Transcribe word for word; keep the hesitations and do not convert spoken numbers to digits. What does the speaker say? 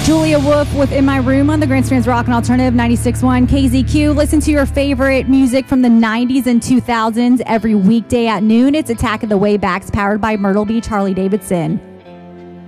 Julia Wolf with In My Room on the Grand Strands Rock and Alternative ninety-six point one K Z Q. Listen to your favorite music from the nineties and two thousands every weekday at noon. It's Attack of the Waybacks, powered by Myrtle Beach Harley Davidson.